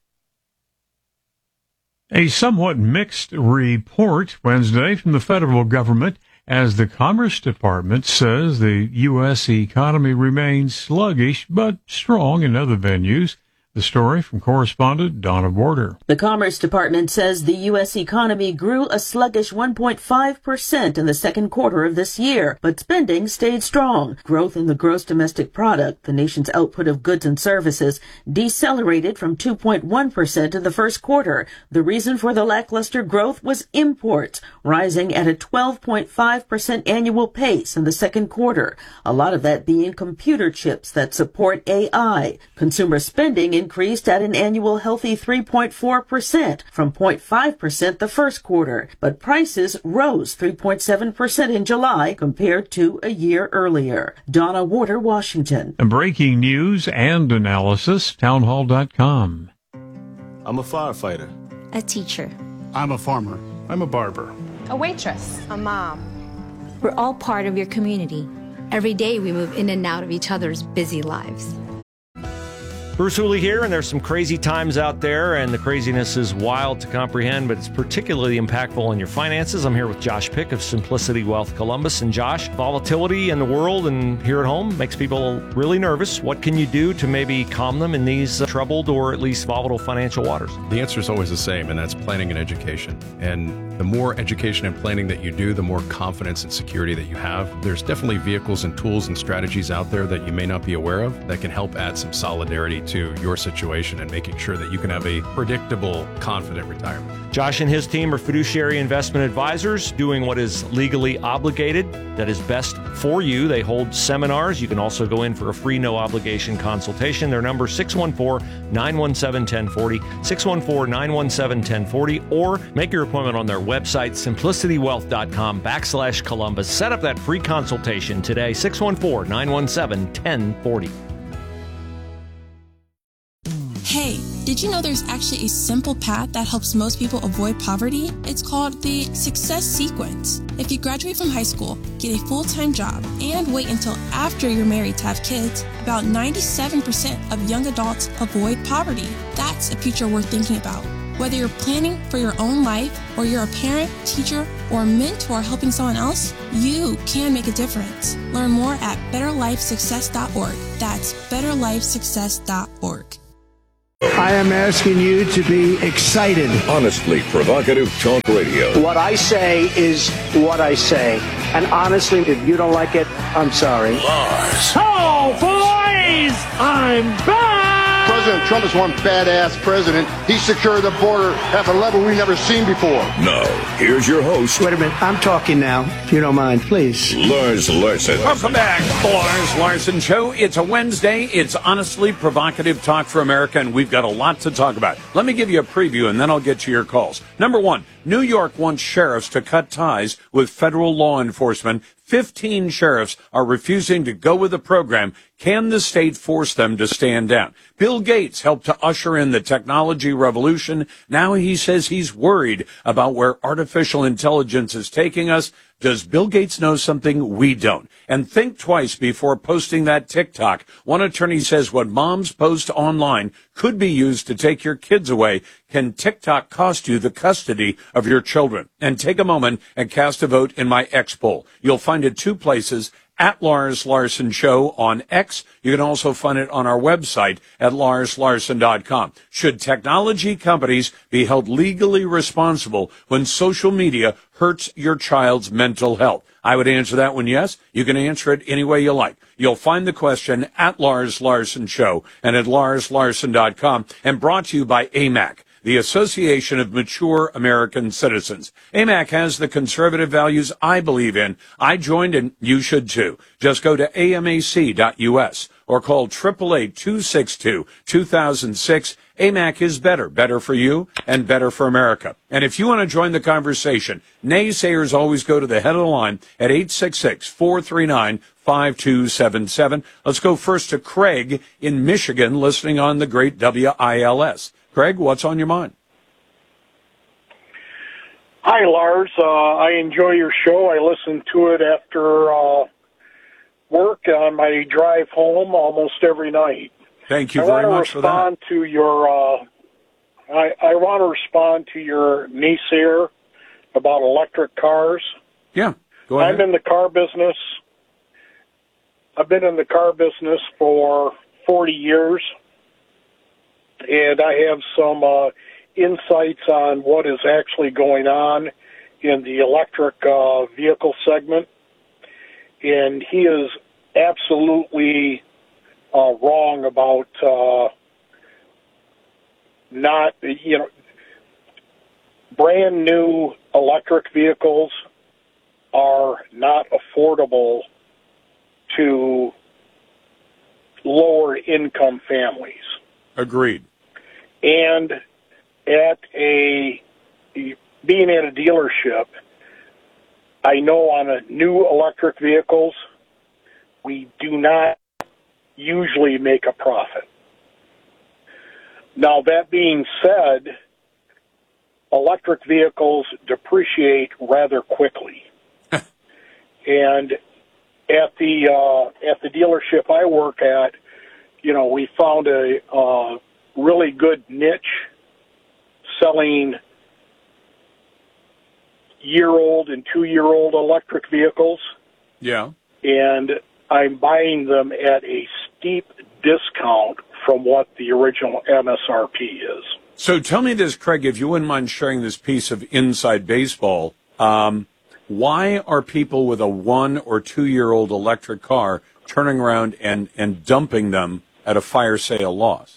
A somewhat mixed report Wednesday from the federal government as the Commerce Department says the U S economy remains sluggish but strong in other venues. The story from correspondent Donna Warder. The Commerce Department says the U S economy grew a sluggish one point five percent in the second quarter of this year, but spending stayed strong. Growth in the gross domestic product, the nation's output of goods and services, decelerated from two point one percent in the first quarter. The reason for the lackluster growth was imports, rising at a twelve point five percent annual pace in the second quarter. A lot of that being computer chips that support A I. Consumer spending increased at an annual healthy three point four percent from zero point five percent the first quarter, but prices rose three point seven percent in July compared to a year earlier. Donna Warder, Washington. Breaking news and analysis, townhall dot com. I'm a firefighter. A teacher. I'm a farmer. I'm a barber. A waitress. A mom. We're all part of your community. Every day we move in and out of each other's busy lives. Bruce Hooley here, and there's some crazy times out there, and the craziness is wild to comprehend, but it's particularly impactful on your finances. I'm here with Josh Pick of Simplicity Wealth Columbus. And Josh, volatility in the world and here at home makes people really nervous. What can you do to maybe calm them in these uh, troubled or at least volatile financial waters? The answer is always the same, and that's planning and education. And the more education and planning that you do, the more confidence and security that you have. There's definitely vehicles and tools and strategies out there that you may not be aware of that can help add some solidarity to your situation and making sure that you can have a predictable, confident retirement. Josh and his team are fiduciary investment advisors doing what is legally obligated, that is best for you. They hold seminars. You can also go in for a free no obligation consultation. Their number six one four, nine one seven, one oh four oh, six one four, nine one seven, one oh four oh, or make your appointment on their website, simplicitywealth.com backslash Columbus. Set up that free consultation today, six one four, nine one seven, one oh four oh. Hey, did you know there's actually a simple path that helps most people avoid poverty? It's called the Success Sequence. If you graduate from high school, get a full-time job, and wait until after you're married to have kids, about ninety-seven percent of young adults avoid poverty. That's a future worth thinking about. Whether you're planning for your own life, or you're a parent, teacher, or mentor helping someone else, you can make a difference. Learn more at better life success dot org. That's better life success dot org. I am asking you to be excited. Honestly provocative talk radio. What I say is what I say. And honestly, if you don't like it, I'm sorry. Lars. Oh, boys! I'm back! President Trump is one badass president. He secured the border at a level we've never seen before. Now, here's your host. Wait a minute. I'm talking now, if you don't mind, please. Lars Larson. Welcome back, the Lars Larson Show. It's a Wednesday. It's honestly provocative talk for America, and we've got a lot to talk about. Let me give you a preview, and then I'll get to your calls. Number one, New York wants sheriffs to cut ties with federal law enforcement. Fifteen sheriffs are refusing to go with the program. Can the state force them to stand down? Bill Gates helped to usher in the technology revolution. Now he says he's worried about where artificial intelligence is taking us. Does Bill Gates know something we don't? And think twice before posting that TikTok. One attorney says what moms post online could be used to take your kids away. Can TikTok cost you the custody of your children? And take a moment and cast a vote in my X poll. You'll find it two places. At Lars Larson Show on X. You can also find it on our website at lars larson dot com. Should technology companies be held legally responsible when social media hurts your child's mental health? I would answer that one yes. You can answer it any way you like. You'll find the question at Lars Larson Show and at lars larson dot com, and brought to you by A M A C, the Association of Mature American Citizens. A M A C has the conservative values I believe in. I joined, and you should too. Just go to A M A C dot U S or call eight eight eight, two six two, two thousand six. A M A C is better, better for you and better for America. And if you want to join the conversation, naysayers always go to the head of the line at eight six six, four three nine, five two seven seven. Let's go first to Craig in Michigan, listening on the great W I L S. Craig, what's on your mind? Hi, Lars. Uh, I enjoy your show. I listen to it after uh, work on my drive home almost every night. Thank you very much for that. I want to respond to your. Uh, I, I want to respond to your naysayer about electric cars. Yeah, go ahead. I'm in the car business. I've been in the car business for forty years. And I have some uh, insights on what is actually going on in the electric uh, vehicle segment. And he is absolutely uh, wrong about uh, not, you know, brand new electric vehicles are not affordable to lower income families. Agreed. And at a, being at a dealership, I know on a new electric vehicles, we do not usually make a profit. Now, that being said, electric vehicles depreciate rather quickly. And at the uh, at the dealership I work at, you know, we found a uh, really good niche selling year-old and two-year-old electric vehicles. Yeah. And I'm buying them at a steep discount from what the original M S R P is. So tell me this, Craig, if you wouldn't mind sharing this piece of inside baseball, um, why are people with a one or two-year-old electric car turning around and, and dumping them at a fire sale loss?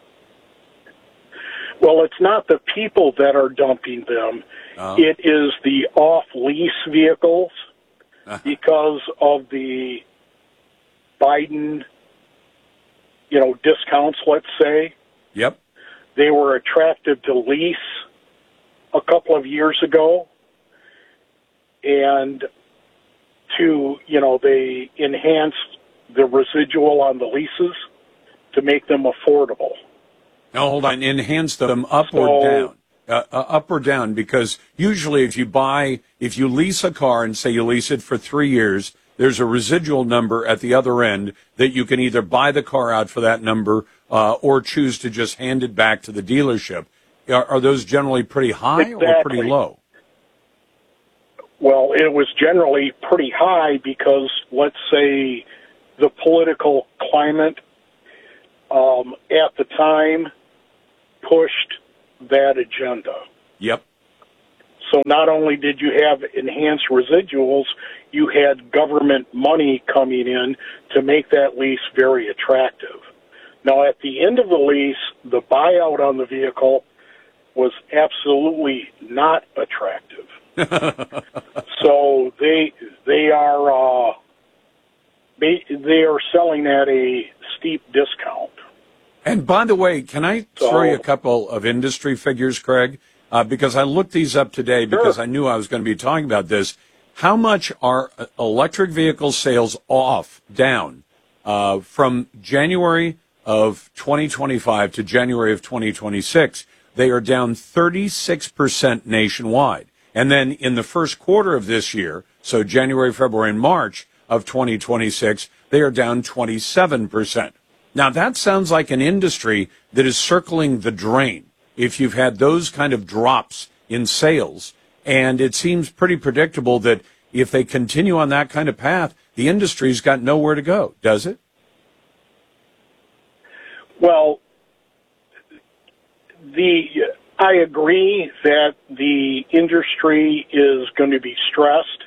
Well, it's not the people that are dumping them. Oh. It is the off-lease vehicles uh-huh. because of the Biden, you know, discounts, let's say. Yep. They were attractive to lease a couple of years ago. And to, you know, they enhanced the residual on the leases to make them affordable. Now, hold on. Enhance them up So, or down? Uh, uh, up or down? Because usually if you buy, if you lease a car and say you lease it for three years, there's a residual number at the other end that you can either buy the car out for that number uh, or choose to just hand it back to the dealership. Are, are those generally pretty high Exactly. or pretty low? Well, it was generally pretty high because, let's say, the political climate um, at the time pushed that agenda. Yep. So not only did you have enhanced residuals, you had government money coming in to make that lease very attractive. Now, at the end of the lease, the buyout on the vehicle was absolutely not attractive. So they they are uh, they they are selling at a steep discount. And by the way, can I So- throw you a couple of industry figures, Craig? Uh, because I looked these up today because I knew I was going to be talking about this. How much are uh, electric vehicle sales off, down, uh, from January of twenty twenty-five to January of twenty twenty-six? They are down thirty-six percent nationwide. And then in the first quarter of this year, so January, February, and March of twenty twenty-six, they are down twenty-seven percent. Now, that sounds like an industry that is circling the drain if you've had those kind of drops in sales. And it seems pretty predictable that if they continue on that kind of path, the industry's got nowhere to go, does it? Well, the I agree that the industry is going to be stressed,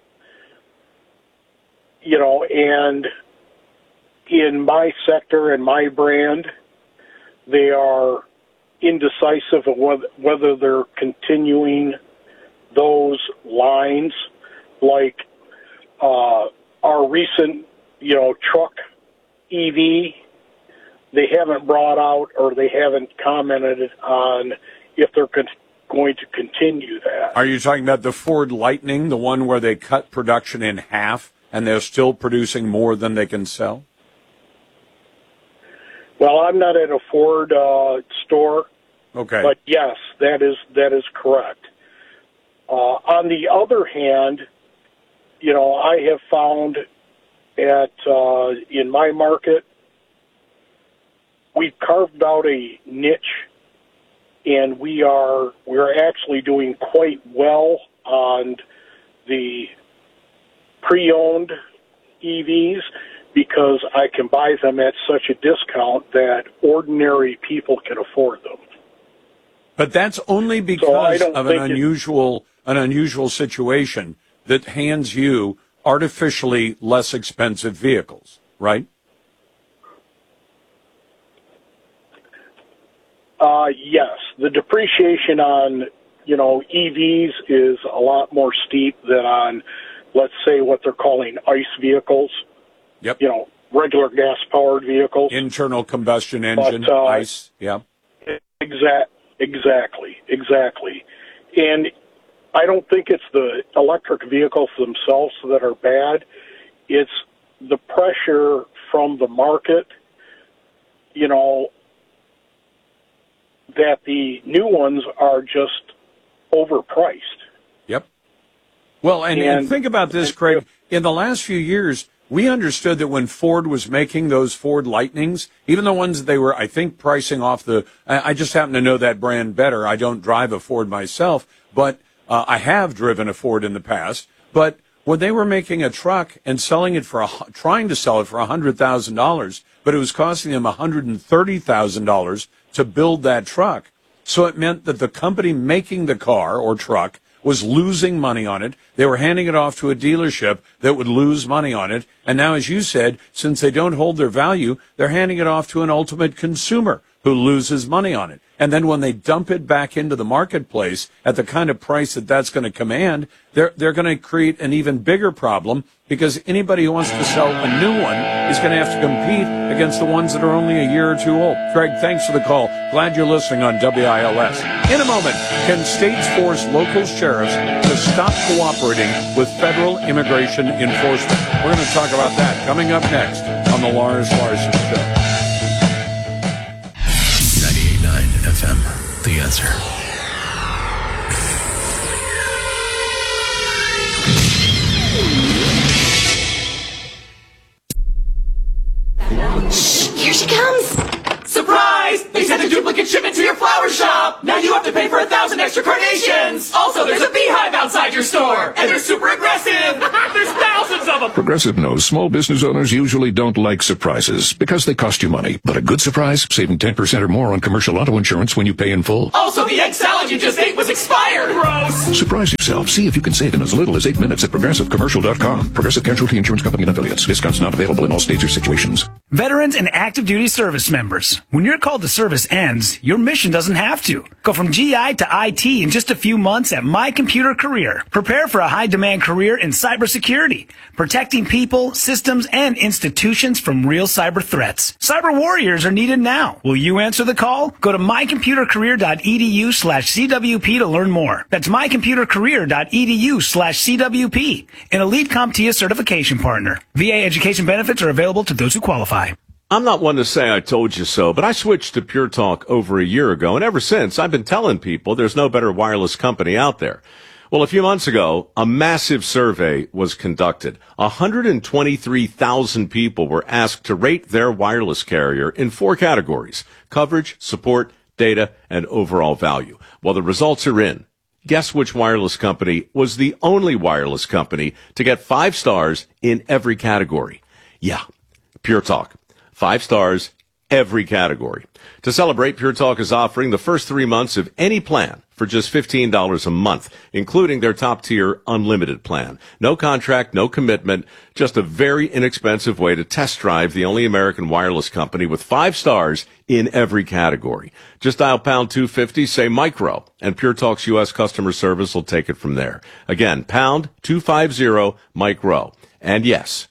you know, and in my sector and my brand, they are indecisive of whether, whether they're continuing those lines, like uh, our recent, you know, truck E V. They haven't brought out or they haven't commented on if they're con- going to continue that. Are you talking about the Ford Lightning, the one where they cut production in half and they're still producing more than they can sell? Well, I'm not at a Ford uh, store, Okay. but yes, that is that is correct. Uh, on the other hand, you know, I have found at uh, in my market, we've carved out a niche, and we are we're actually doing quite well on the pre-owned E Vs because I can buy them at such a discount that ordinary people can afford them. But that's only So I because don't of an think it- unusual an unusual situation that hands you artificially less expensive vehicles, right? Uh, yes, the depreciation on, you know, E Vs is a lot more steep than on, let's say, what they're calling ICE vehicles. Yep. You know, regular gas-powered vehicles. Internal combustion engine, But, uh, ICE, yeah. Exact, exactly, exactly. And I don't think it's the electric vehicles themselves that are bad. It's the pressure from the market, you know, that the new ones are just overpriced. Yep. Well, and, and And- think about this, Craig. In the last few years, we understood that when Ford was making those Ford Lightnings, even the ones that they were, I think, pricing off the, I just happen to know that brand better. I don't drive a Ford myself, but uh, I have driven a Ford in the past. But when they were making a truck and selling it for, a, trying to sell it for one hundred thousand dollars, but it was costing them one hundred thirty thousand dollars to build that truck. So it meant that the company making the car or truck was losing money on it. They were handing it off to a dealership that would lose money on it. And now, as you said, since they don't hold their value, they're handing it off to an ultimate consumer who loses money on it. And then when they dump it back into the marketplace at the kind of price that that's going to command, they're, they're going to create an even bigger problem, because anybody who wants to sell a new one is going to have to compete against the ones that are only a year or two old. Craig, thanks for the call. Glad you're listening on W I L S. In a moment, can states force local sheriffs to stop cooperating with federal immigration enforcement? We're going to talk about that coming up next on the Lars Larson Show. ninety-eight point nine F M, The Answer. Here she comes! Surprise! They sent a duplicate shipment to your flower shop! Now you have to pay for a thousand extra carnations! Also, there's a beehive outside your store! And they're super aggressive! There's thousands of them! Progressive knows small business owners usually don't like surprises because they cost you money. But a good surprise, saving ten percent or more on commercial auto insurance when you pay in full. Also, the egg salad you just ate was expired! Gross! Surprise yourself. See if you can save in as little as eight minutes at progressive commercial dot com. Progressive Casualty Insurance Company and affiliates. Discounts not available in all states or situations. Veterans and active duty service members. When your call to service ends, your mission doesn't have to. Go from G I to I T in just a few months at My Computer Career. Prepare for a high-demand career in cybersecurity, protecting people, systems, and institutions from real cyber threats. Cyber warriors are needed now. Will you answer the call? Go to my computer career dot e d u slash C W P to learn more. That's my computer career dot e d u slash C W P, an elite CompTIA certification partner. V A education benefits are available to those who qualify. I'm not one to say I told you so, but I switched to Pure Talk over a year ago, and ever since I've been telling people there's no better wireless company out there. Well, a few months ago, a massive survey was conducted. one hundred twenty-three thousand people were asked to rate their wireless carrier in four categories: coverage, support, data, and overall value. Well, the results are in. Guess which wireless company was the only wireless company to get five stars in every category? Yeah, Pure Talk. Five stars, every category. To celebrate, Pure Talk is offering the first three months of any plan for just fifteen dollars a month, including their top-tier unlimited plan. No contract, no commitment, just a very inexpensive way to test drive the only American wireless company with five stars in every category. Just dial pound two fifty, say micro, and Pure Talk's U S customer service will take it from there. Again, pound two fifty, micro. And yes,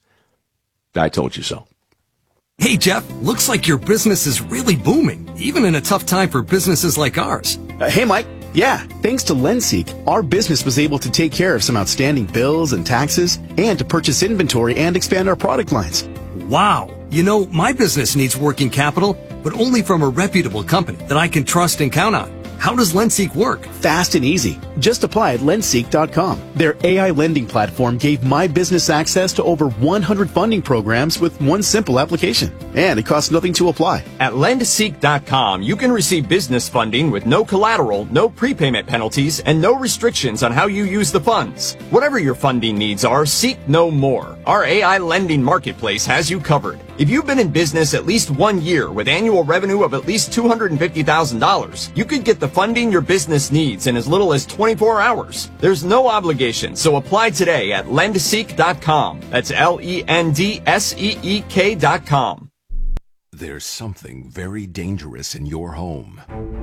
I told you so. Hey, Jeff, looks like your business is really booming, even in a tough time for businesses like ours. Uh, hey, Mike. Yeah, thanks to LendSeek, our business was able to take care of some outstanding bills and taxes and to purchase inventory and expand our product lines. Wow. You know, my business needs working capital, but only from a reputable company that I can trust and count on. How does LendSeek work? Fast and easy. Just apply at lendseek dot com. Their A I lending platform gave my business access to over one hundred funding programs with one simple application. And it costs nothing to apply. At lendseek dot com, you can receive business funding with no collateral, no prepayment penalties, and no restrictions on how you use the funds. Whatever your funding needs are, seek no more. Our A I lending marketplace has you covered. If you've been in business at least one year with annual revenue of at least two hundred fifty thousand dollars, you could get the funding your business needs in as little as twenty-four hours. There's no obligation, so apply today at lendseek dot com. That's L E N D S E E K dot com. There's something very dangerous in your home.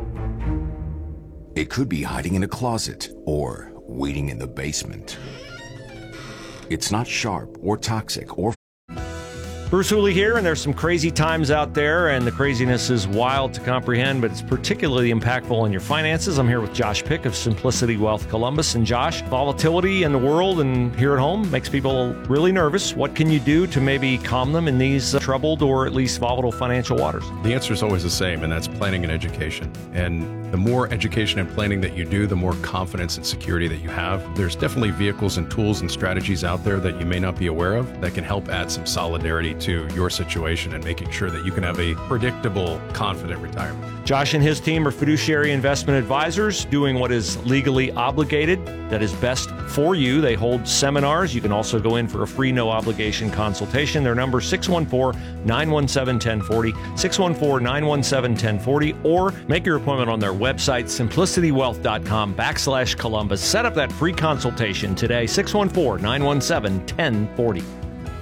It could be hiding in a closet or waiting in the basement. It's not sharp or toxic or Bruce Hooley here, and there's some crazy times out there, and the craziness is wild to comprehend, but it's particularly impactful on your finances. I'm here with Josh Pick of Simplicity Wealth Columbus. And Josh, volatility in the world and here at home makes people really nervous. What can you do to maybe calm them in these uh, troubled or at least volatile financial waters? The answer is always the same, and that's planning and education. And the more education and planning that you do, the more confidence and security that you have. There's definitely vehicles and tools and strategies out there that you may not be aware of that can help add some solidarity to your situation and making sure that you can have a predictable, confident retirement. Josh and his team are fiduciary investment advisors doing what is legally obligated, that is best for you. They hold seminars. You can also go in for a free no obligation consultation. Their number six one four, nine one seven, one zero four zero, six one four, nine one seven, one zero four zero, or make your appointment on their website, simplicitywealth.com backslash Columbus. Set up that free consultation today, six one four, nine one seven, one zero four zero.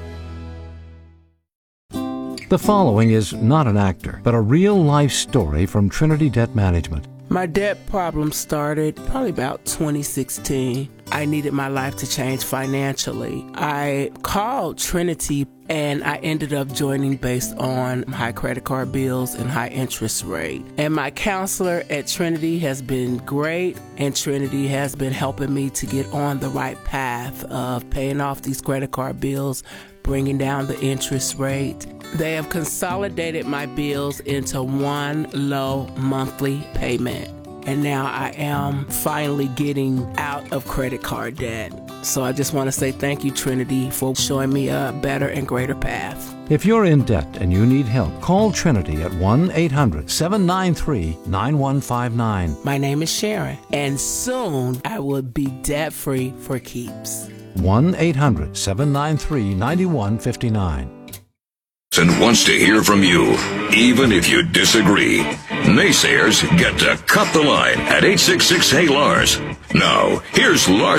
The following is not an actor, but a real-life story from Trinity Debt Management. My debt problem started probably about twenty sixteen. I needed my life to change financially. I called Trinity and I ended up joining based on high credit card bills and high interest rate. And my counselor at Trinity has been great, and Trinity has been helping me to get on the right path of paying off these credit card bills, bringing down the interest rate. They have consolidated my bills into one low monthly payment. And now I am finally getting out of credit card debt. So I just want to say thank you, Trinity, for showing me a better and greater path. If you're in debt and you need help, call Trinity at one eight hundred, seven nine three, nine one five nine. My name is Sharon, and soon I will be debt-free for keeps. one eight hundred, seven nine three, nine one five nine. And wants to hear from you, even if you disagree. Naysayers get to cut the line at eight six six, Hey Lars. Now, here's Lars.